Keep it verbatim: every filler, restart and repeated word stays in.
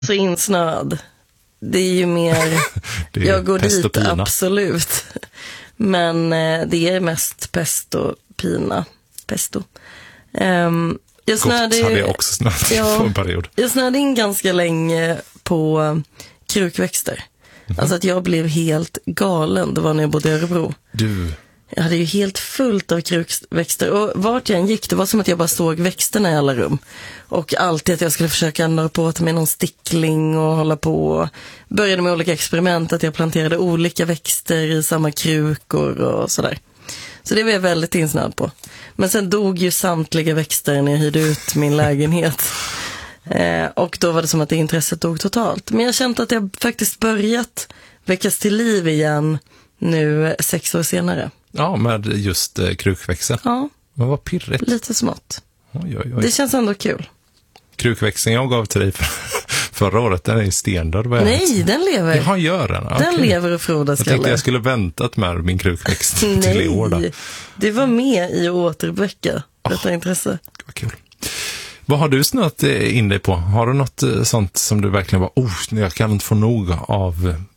Så insnöad. Det är ju mer, det är jag går pest och dit, pina. absolut. Men eh, det är mest pest och pina. Pesto. Um, jag snöade Gott hade jag också snöat ja, på en period. Jag snöade in ganska länge på krukväxter. Mm-hmm. Alltså att jag blev helt galen. Det var när jag bodde i Örebro. Du... Jag hade ju helt fullt av krukväxter. Och vart jag än gick, det var som att jag bara såg växterna i alla rum. Och alltid att jag skulle försöka nå på till mig någon stickling och hålla på. Började med olika experiment, att jag planterade olika växter i samma krukor och sådär. Så det var jag väldigt insnöad på. Men sen dog ju samtliga växter när jag hyrde ut min lägenhet. Eh, och då var det som att det intresset dog totalt. Men jag har känt att jag faktiskt börjat väckas till liv igen nu sex år senare. Ja, med just eh, krukväxter. Ja. Men vad pirrigt. Lite smått. Oj, oj, oj. Det känns ändå kul. Krukväxten jag gav till dig för, förra året, den är ju stendöd. Nej, den lever. Ja, gör den. Den okay. lever och frodas. Jag tänkte jag skulle väntat med min krukväxt till i år då. Nej, det var med i att återuppväcka detta oh, intresse. Vad kul. Vad har du snöat in dig på? Har du något sånt som du verkligen var, oh, jag kan inte få nog av